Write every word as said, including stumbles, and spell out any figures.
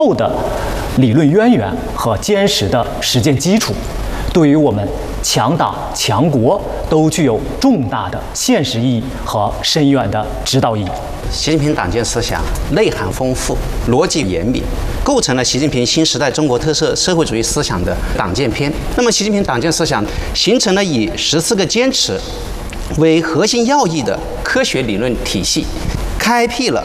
厚的理论渊源和坚实的实践基础，对于我们强党强国都具有重大的现实意义和深远的指导意义。 习近平党建思想内涵丰富，逻辑严密，构成了习近平新时代中国特色社会主义思想的党建篇。那么，习近平党建思想形成了以十四个坚持为核心要义的科学理论体系，开辟了